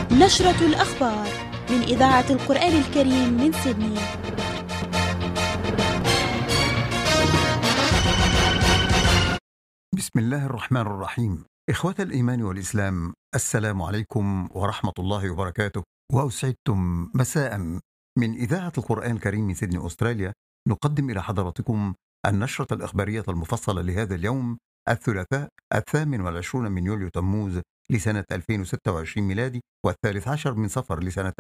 نشرة الأخبار من إذاعة القرآن الكريم من سيدني. بسم الله الرحمن الرحيم. إخوة الإيمان والإسلام، السلام عليكم ورحمة الله وبركاته، وأسعدتم مساء. من إذاعة القرآن الكريم من سيدني أستراليا نقدم إلى حضراتكم النشرة الإخبارية المفصلة لهذا اليوم الثلاثاء 28 من يوليو تموز لسنة 2026 ميلادي، و13 من صفر لسنة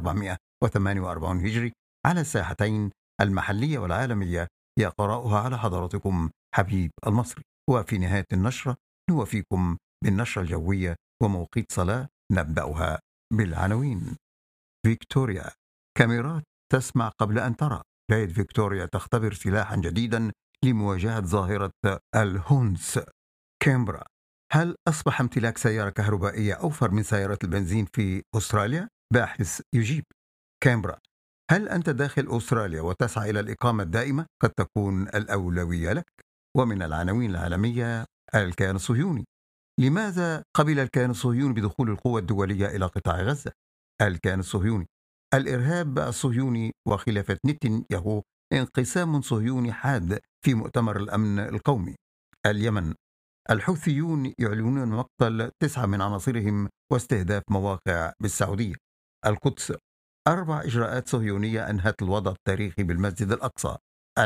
1448 هجري، على الساحتين المحلية والعالمية. يقرأها على حضراتكم حبيب المصري. وفي نهاية النشرة نوافيكم بالنشرة الجوية وموقيت صلاة. نبدأها بالعناوين. فيكتوريا، كاميرات تسمع قبل أن ترى. ولاية فيكتوريا تختبر سلاحا جديدا لمواجهة ظاهرة الهونس. كامبرا، هل أصبح امتلاك سيارة كهربائية أوفر من سيارات البنزين في أستراليا؟ باحث يجيب. كامبرا، هل أنت داخل أستراليا وتسعى إلى الإقامة الدائمة؟ قد تكون الأولوية لك. ومن العناوين العالمية، الكيان الصهيوني، لماذا قبل الكيان الصهيوني بدخول القوى الدولية إلى قطاع غزة؟ الكيان الصهيوني، الإرهاب الصهيوني وخلافة نتنياهو، انقسام صهيوني حاد في مؤتمر الأمن القومي. اليمن، الحوثيون يعلنون مقتل 9 من عناصرهم واستهداف مواقع بالسعودية. القدس، 4 إجراءات صهيونية أنهت الوضع التاريخي بالمسجد الأقصى.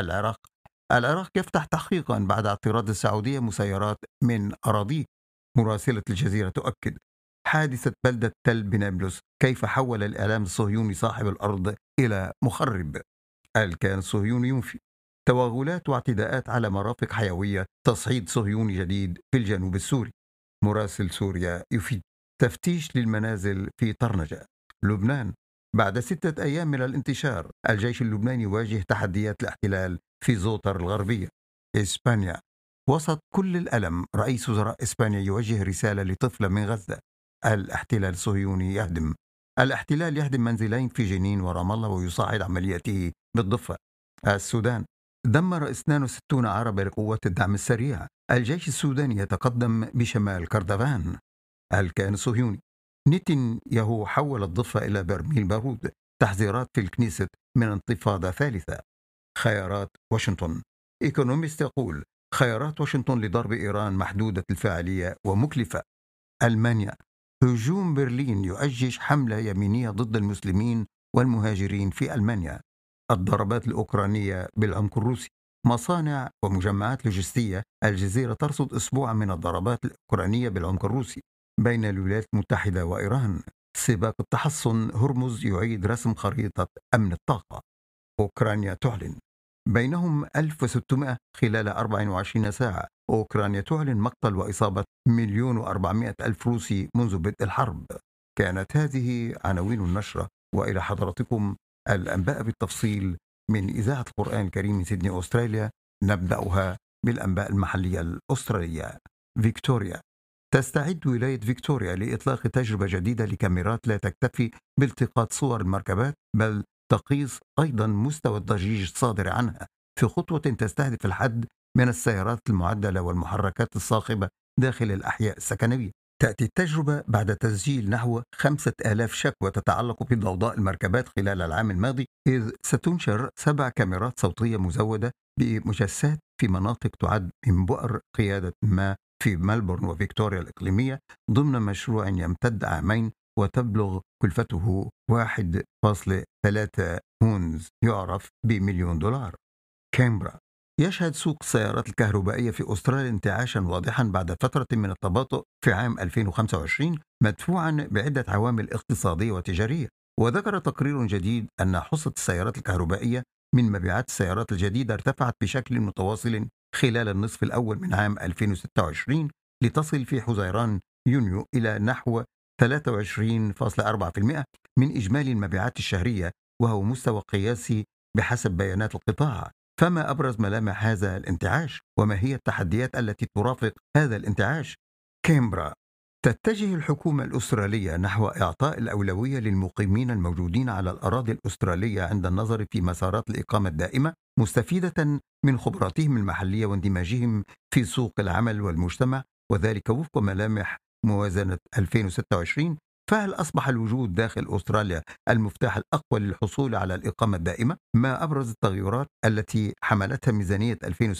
العراق يفتح تحقيقا بعد اعتراض السعودية مسيرات من أراضيه. مراسلة الجزيرة تؤكد حادثة بلدة تل بنابلس، كيف حول الإعلام الصهيوني صاحب الأرض إلى مخرب. الكيان الصهيوني ينفي توغلات واعتداءات على مرافق حيوية، تصعيد صهيوني جديد في الجنوب السوري. مراسل سوريا يفيد تفتيش للمنازل في طرنجة. لبنان، بعد 6 أيام من الانتشار، الجيش اللبناني يواجه تحديات الاحتلال في زوطر الغربية. إسبانيا، وسط كل الألم، رئيس وزراء إسبانيا يوجه رسالة لطفلة من غزة. الاحتلال الصهيوني الاحتلال يهدم منزلين في جنين ورام الله ويصعد عملياته بالضفة. السودان، دمر 62 عربة لقوات الدعم السريع. الجيش السوداني يتقدم بشمال كردفان. الكيان الصهيوني، نتنياهو حول الضفة إلى برميل بارود. تحذيرات في الكنيست من انتفاضة ثالثة. خيارات واشنطن، إيكونوميست يقول خيارات واشنطن لضرب إيران محدودة الفاعلية ومكلفة. ألمانيا، هجوم برلين يؤجج حملة يمينية ضد المسلمين والمهاجرين في ألمانيا. الضربات الأوكرانية بالعمق الروسي، مصانع ومجمعات لوجستية. الجزيرة ترصد أسبوعا من الضربات الأوكرانية بالعمق الروسي بين الولايات المتحدة وإيران. سباق التحصن، هرمز يعيد رسم خريطة أمن الطاقة. أوكرانيا تعلن بينهم 1600 خلال 24 ساعة. أوكرانيا تعلن مقتل وإصابة 1,400,000 روسي منذ بدء الحرب. كانت هذه عناوين النشرة، وإلى حضراتكم الأنباء بالتفصيل من إذاعة القرآن الكريم من سيدني أستراليا. نبدأها بالأنباء المحلية الأسترالية. فيكتوريا، تستعد ولاية فيكتوريا لإطلاق تجربة جديدة لكاميرات لا تكتفي بالتقاط صور المركبات، بل تقيس أيضا مستوى الضجيج الصادر عنها، في خطوة تستهدف الحد من السيارات المعدلة والمحركات الصاخبة داخل الأحياء السكنية. تأتي التجربة بعد تسجيل نحو 5,000 شكوى تتعلق بضوضاء المركبات خلال العام الماضي، إذ ستنشر 7 كاميرات صوتية مزودة بمجسات في مناطق تعد من بؤر قيادة ما في ملبورن وفيكتوريا الإقليمية، ضمن مشروع يمتد عامين وتبلغ كلفته 1.3 هونز يعرف ب1,000,000 دولار. كامبرا، يشهد سوق السيارات الكهربائية في أستراليا انتعاشا واضحا بعد فترة من التباطؤ في عام 2025، مدفوعا بعدة عوامل اقتصادية وتجارية. وذكر تقرير جديد أن حصة السيارات الكهربائية من مبيعات السيارات الجديدة ارتفعت بشكل متواصل خلال النصف الأول من عام 2026، لتصل في حزيران يونيو إلى نحو 23.4% من إجمالي المبيعات الشهرية، وهو مستوى قياسي بحسب بيانات القطاع. فما أبرز ملامح هذا الانتعاش؟ وما هي التحديات التي ترافق هذا الانتعاش؟ كامبرا، تتجه الحكومة الأسترالية نحو إعطاء الأولوية للمقيمين الموجودين على الأراضي الأسترالية عند النظر في مسارات الإقامة الدائمة، مستفيدة من خبراتهم المحلية واندماجهم في سوق العمل والمجتمع، وذلك وفق ملامح موازنة 2026. فهل أصبح الوجود داخل أستراليا المفتاح الأقوى للحصول على الإقامة الدائمة؟ ما أبرز التغيرات التي حملتها ميزانية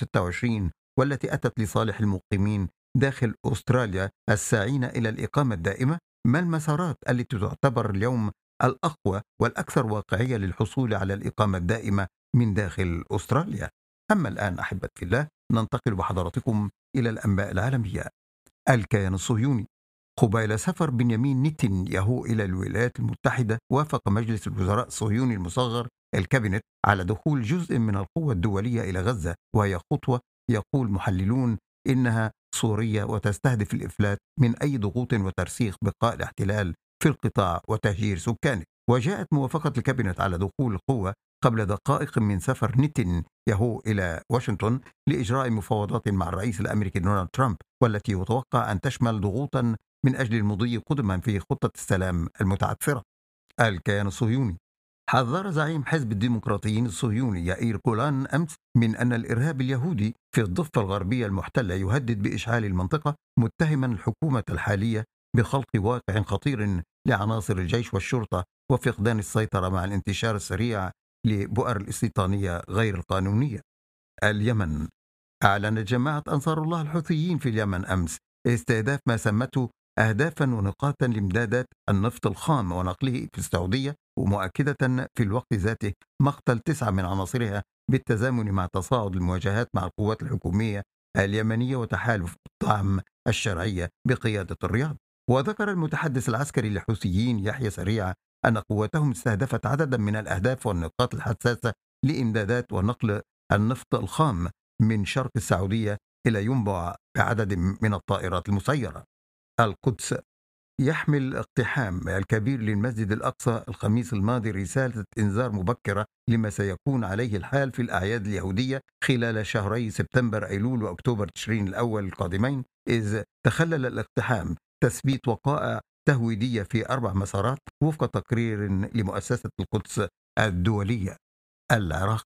2026 والتي أتت لصالح المقيمين داخل أستراليا الساعين إلى الإقامة الدائمة؟ ما المسارات التي تعتبر اليوم الأقوى والأكثر واقعية للحصول على الإقامة الدائمة من داخل أستراليا؟ أما الآن أحبتي في الله، ننتقل بحضراتكم إلى الأنباء العالمية. الكيان الصهيوني. قبيل سفر بنيامين نتنياهو إلى الولايات المتحدة، وافق مجلس الوزراء الصهيوني المصغر الكابينت على دخول جزء من القوة الدولية إلى غزة، وهي خطوة يقول محللون إنها صورية وتستهدف الإفلات من أي ضغوط وترسيخ بقاء الاحتلال في القطاع وتهجير سكانه. وجاءت موافقة الكابينت على دخول القوة قبل دقائق من سفر نتنياهو إلى واشنطن لإجراء مفاوضات مع الرئيس الأمريكي دونالد ترامب، والتي يتوقع أن تشمل ضغوطا من أجل المضي قدما في خطة السلام المتعثرة. الكيان الصهيوني. حذر زعيم حزب الديمقراطيين الصهيوني يائير جولان أمس من أن الإرهاب اليهودي في الضفة الغربية المحتلة يهدد بإشعال المنطقة، متهما الحكومة الحالية بخلق واقع خطير لعناصر الجيش والشرطة وفقدان السيطرة مع الانتشار السريع لبؤر الاستيطانية غير القانونية. اليمن. أعلنت جماعة أنصار الله الحوثيين في اليمن أمس استهداف ما سمته أهدافا ونقاطا لإمدادات النفط الخام ونقله في السعودية، ومؤكدة في الوقت ذاته مقتل 9 من عناصرها بالتزامن مع تصاعد المواجهات مع القوات الحكومية اليمنية وتحالف الطعم الشرعية بقيادة الرياض. وذكر المتحدث العسكري للحوثيين يحيى سريع أن قواتهم استهدفت عددا من الأهداف والنقاط الحساسة لإمدادات ونقل النفط الخام من شرق السعودية إلى ينبع بعدد من الطائرات المسيرة. القدس. يحمل الاقتحام الكبير للمسجد الأقصى الخميس الماضي رسالة إنذار مبكرة لما سيكون عليه الحال في الأعياد اليهودية خلال شهري سبتمبر أيلول وأكتوبر تشرين الأول القادمين، إذ تخلل الاقتحام تثبيت وقائع تهويدية في 4 مسارات وفق تقرير لمؤسسة القدس الدولية. العراق.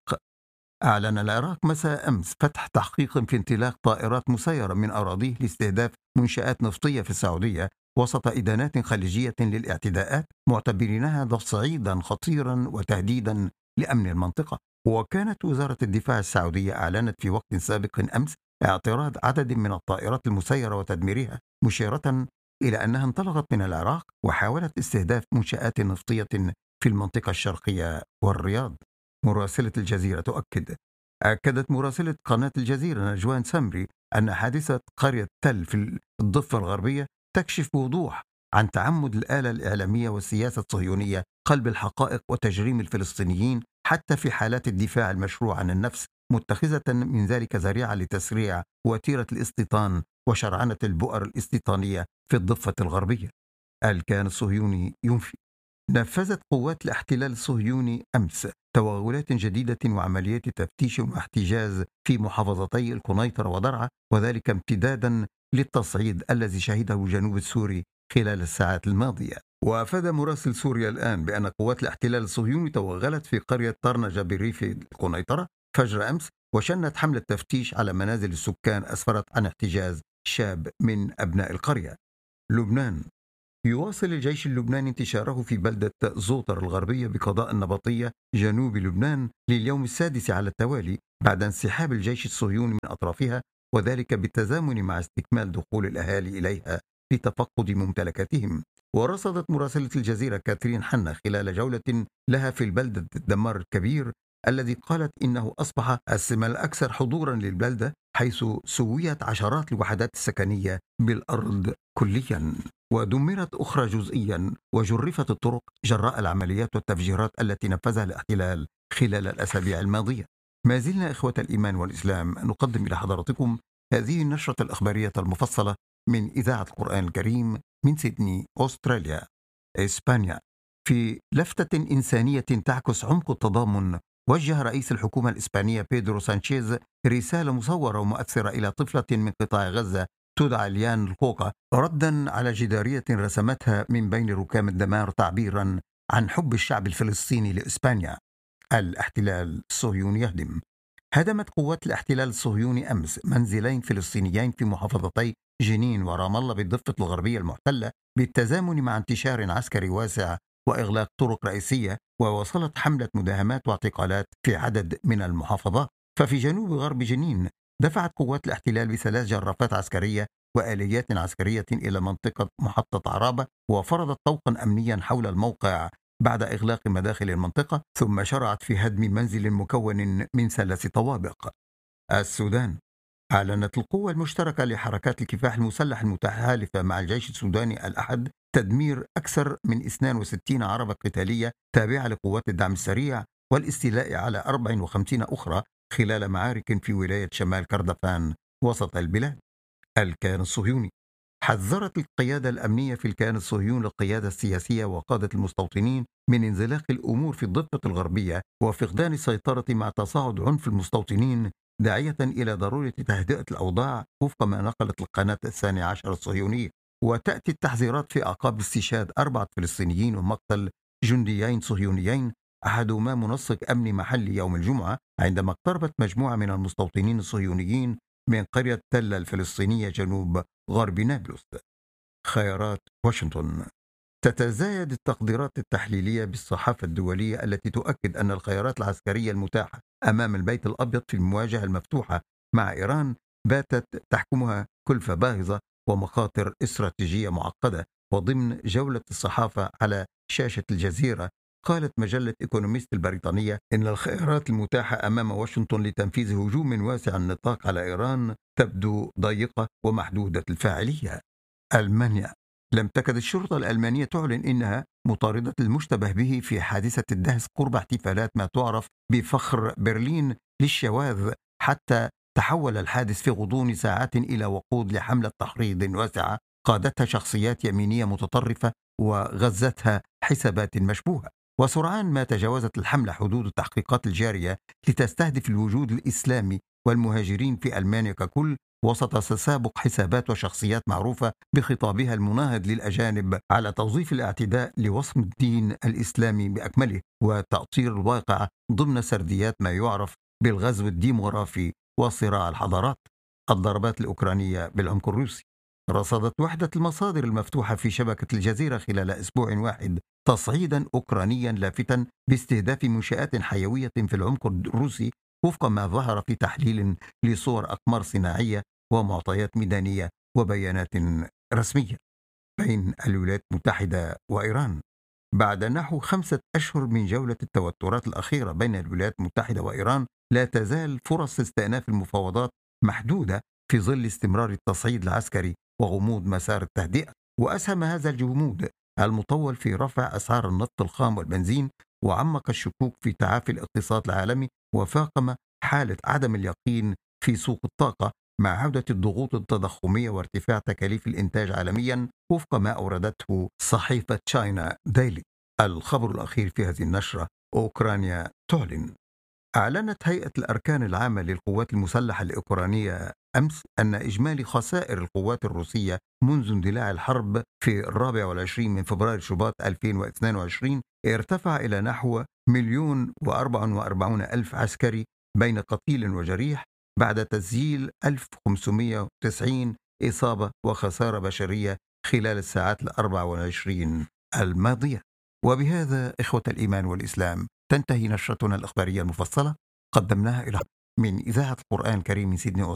أعلن العراق مساء أمس فتح تحقيق في انطلاق طائرات مسيرة من أراضيه لاستهداف منشآت نفطية في السعودية وسط إدانات خليجية للاعتداءات، معتبرينها تصعيدا خطيرا وتهديدا لأمن المنطقة. وكانت وزارة الدفاع السعودية أعلنت في وقت سابق أمس اعتراض عدد من الطائرات المسيرة وتدميرها، مشيرة إلى أنها انطلقت من العراق وحاولت استهداف منشآت نفطية في المنطقة الشرقية والرياض. مراسلة الجزيرة تؤكد. أكدت مراسلة قناة الجزيرة نجوان سمري أن حادثة قرية تل في الضفة الغربية تكشف بوضوح عن تعمد الآلة الإعلامية والسياسة الصهيونية قلب الحقائق وتجريم الفلسطينيين حتى في حالات الدفاع المشروع عن النفس، متخذة من ذلك ذريعة لتسريع وتيرة الاستيطان وشرعنة البؤر الاستيطانية في الضفة الغربية. الكيان الصهيوني ينفي. نفذت قوات الاحتلال الصهيوني أمس توغلات جديدة وعمليات تفتيش واحتجاز في محافظتي القنيطرة ودرعا، وذلك امتدادا للتصعيد الذي شهده جنوب السوري خلال الساعات الماضية. وأفاد مراسل سوريا الآن بأن قوات الاحتلال الصهيوني توغلت في قرية طرنجة بريف القنيطرة فجر أمس وشنت حملة تفتيش على منازل السكان أسفرت عن احتجاز شاب من أبناء القرية. لبنان. يواصل الجيش اللبناني انتشاره في بلدة زوطر الغربية بقضاء النبطية جنوب لبنان لليوم السادس على التوالي بعد انسحاب الجيش الصهيوني من أطرافها، وذلك بالتزامن مع استكمال دخول الأهالي إليها لتفقد ممتلكاتهم. ورصدت مراسلة الجزيرة كاترين حنا خلال جولة لها في البلدة الدمار الكبير الذي قالت إنه أصبح السمة الأكثر حضورا للبلدة، حيث سويت عشرات الوحدات السكنية بالأرض كليا ودمرت أخرى جزئيا وجرفت الطرق جراء العمليات والتفجيرات التي نفذها الاحتلال خلال الأسابيع الماضية. ما زلنا إخوة الإيمان والإسلام نقدم إلى حضراتكم هذه النشرة الإخبارية المفصلة من إذاعة القرآن الكريم من سيدني أستراليا إسبانيا. في لفتة إنسانية تعكس عمق التضامن، وجه رئيس الحكومة الإسبانية بيدرو سانشيز رسالة مصورة ومؤثرة إلى طفلة من قطاع غزة تدعى ليان القوقة، ردا على جدارية رسمتها من بين ركام الدمار تعبيرا عن حب الشعب الفلسطيني لإسبانيا. الاحتلال الصهيوني يهدم. هدمت قوات الاحتلال الصهيوني أمس منزلين فلسطينيين في محافظتي جنين ورام الله بالضفة الغربية المحتلة بالتزامن مع انتشار عسكري واسع وإغلاق طرق رئيسية، ووصلت حملة مداهمات واعتقالات في عدد من المحافظات. ففي جنوب غرب جنين دفعت قوات الاحتلال بثلاث جرافات عسكرية وآليات عسكرية إلى منطقة محطة عرابة، وفرضت طوقا أمنيا حول الموقع بعد إغلاق مداخل المنطقة، ثم شرعت في هدم منزل مكون من 3 طوابق. السودان أعلنت القوة المشتركة لحركات الكفاح المسلح المتحالفة مع الجيش السوداني الأحد تدمير أكثر من 62 عربة قتالية تابعة لقوات الدعم السريع والاستيلاء على 54 أخرى خلال معارك في ولاية شمال كردفان وسط البلاد. الكيان الصهيوني حذرت القيادة الأمنية في الكيان الصهيوني القيادة السياسية وقادة المستوطنين من انزلاق الأمور في الضفة الغربية وفقدان السيطرة مع تصاعد عنف المستوطنين، داعية إلى ضرورة تهدئة الأوضاع وفق ما نقلت القناة 12 الصهيونية. وتأتي التحذيرات في أعقاب استشهاد 4 فلسطينيين ومقتل جنديين صهيونيين، أحدهما منسق أمني محلي يوم الجمعة عندما اقتربت مجموعة من المستوطنين الصهيونيين من قرية تل الفلسطينية جنوب غرب نابلس. خيارات واشنطن. تتزايد التقديرات التحليلية بالصحافة الدولية التي تؤكد أن الخيارات العسكرية المتاحة أمام البيت الأبيض في المواجهة المفتوحة مع إيران باتت تحكمها كلفة باهظة ومخاطر استراتيجية معقدة. وضمن جولة الصحافة على شاشة الجزيرة، قالت مجلة إيكونوميست البريطانية إن الخيارات المتاحة أمام واشنطن لتنفيذ هجوم واسع النطاق على إيران تبدو ضيقة ومحدودة الفاعلية. ألمانيا. لم تكد الشرطة الألمانية تعلن إنها مطاردة المشتبه به في حادثة الدهس قرب احتفالات ما تعرف بفخر برلين للشواذ، حتى تحول الحادث في غضون ساعات إلى وقود لحملة تحريض واسعة قادتها شخصيات يمينية متطرفة وغزتها حسابات مشبوهة. وسرعان ما تجاوزت الحملة حدود التحقيقات الجارية لتستهدف الوجود الإسلامي والمهاجرين في ألمانيا ككل، وسط تسابق حسابات وشخصيات معروفة بخطابها المناهض للأجانب على توظيف الاعتداء لوصم الدين الإسلامي بأكمله وتأطير الواقع ضمن سرديات ما يعرف بالغزو الديموغرافي وصراع الحضارات. الضربات الأوكرانية بالعمق الروسي. رصدت وحدة المصادر المفتوحة في شبكة الجزيرة خلال أسبوع واحد تصعيدا أوكرانيا لافتا باستهداف منشآت حيوية في العمق الروسي، وفق ما ظهر في تحليل لصور أقمار صناعية ومعطيات ميدانية وبيانات رسمية. بين الولايات المتحدة وإيران. بعد نحو 5 أشهر من جولة التوترات الأخيرة بين الولايات المتحدة وإيران، لا تزال فرص استئناف المفاوضات محدودة في ظل استمرار التصعيد العسكري وغموض مسار التهدئة. وأسهم هذا الجمود المطول في رفع أسعار النفط الخام والبنزين، وعمق الشكوك في تعافي الاقتصاد العالمي، وفاقم حالة عدم اليقين في سوق الطاقة مع عودة الضغوط التضخمية وارتفاع تكاليف الإنتاج عالميا، وفق ما أوردته صحيفة تشاينا ديلي. الخبر الأخير في هذه النشرة: أوكرانيا تعلن. أعلنت هيئة الأركان العامة للقوات المسلحة الأوكرانية أمس أن إجمالي خسائر القوات الروسية منذ اندلاع الحرب في 24 من فبراير شباط 2022 ارتفع إلى نحو 1,044,000 عسكري بين قتيل وجريح، بعد تسجيل 1590 إصابة وخسارة بشرية خلال الساعات 24 الماضية. وبهذا إخوة الإيمان والإسلام تنتهي نشرتنا الإخبارية المفصلة، قدمناها إلى من إذاعة القرآن الكريم من سيدني